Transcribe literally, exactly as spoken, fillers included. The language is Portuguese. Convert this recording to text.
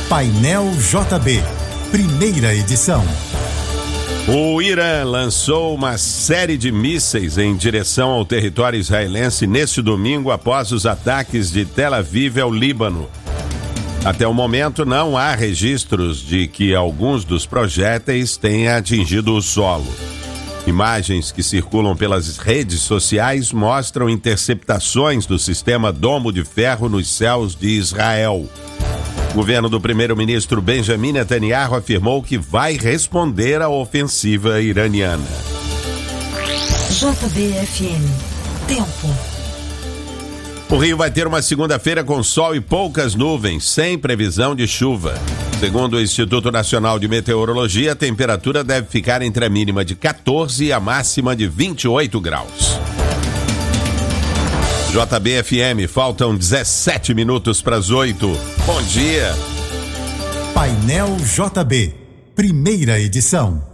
Painel J B, primeira edição. O Irã lançou uma série de mísseis em direção ao território israelense neste domingo após os ataques de Tel Aviv ao Líbano. Até o momento não há registros de que alguns dos projéteis tenham atingido o solo. Imagens que circulam pelas redes sociais mostram interceptações do sistema Domo de Ferro nos céus de Israel. O governo do primeiro-ministro Benjamin Netanyahu afirmou que vai responder à ofensiva iraniana. J B F M. Tempo. O Rio vai ter uma segunda-feira com sol e poucas nuvens, sem previsão de chuva. Segundo o Instituto Nacional de Meteorologia, a temperatura deve ficar entre a mínima de quatorze e a máxima de vinte e oito graus. J B F M, faltam dezessete minutos para as oito. Bom dia. Painel J B, primeira edição.